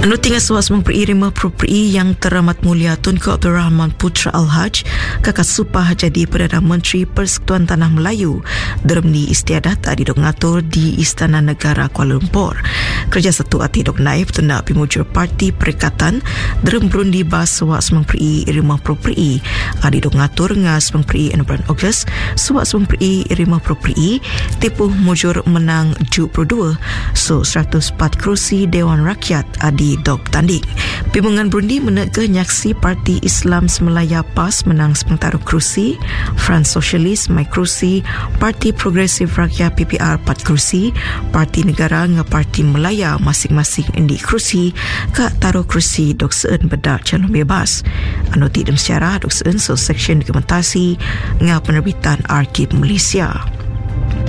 Anu tinggal suas mengperima properi yang teramat mulia Tunku Abdul Rahman Putra Al-Haj kakak supah jadi Perdana Menteri Persekutuan Tanah Melayu dermni istiadat adi dok ngatur di Istana Negara Kuala Lumpur. Kerja satu ati dok naib tuna pimujur parti Perikatan derem Burundi bas suas mengperi irima properi adi dok ngatur ngas mengperi bulan Ogos suas mengperi irima properi tipuh mujur menang ju pro 2 so 104 kerusi Dewan Rakyat adi dok tanding. Pimpinan Burundi menegah nyaksi Parti Islam Semelaya PAS menang sementara kerusi, Front Sosialis mai kerusi, Parti Progresif Rakyat PPR 4 kerusi, Parti Negara dengan Parti Melaya masing-masing endi kerusi, kak taruh kerusi dok seun bedak calon bebas. Anu tidem sejarah dok seun so seksyen dokumentasi dengan penerbitan Arkib Malaysia.